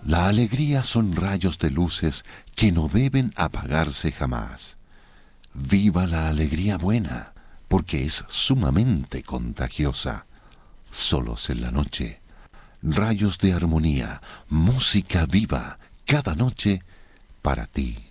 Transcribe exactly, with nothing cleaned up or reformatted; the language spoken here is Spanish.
La alegría son rayos de luces que no deben apagarse jamás. Viva la alegría buena, porque es sumamente contagiosa. Solos en la noche, rayos de armonía, música viva, cada noche para ti.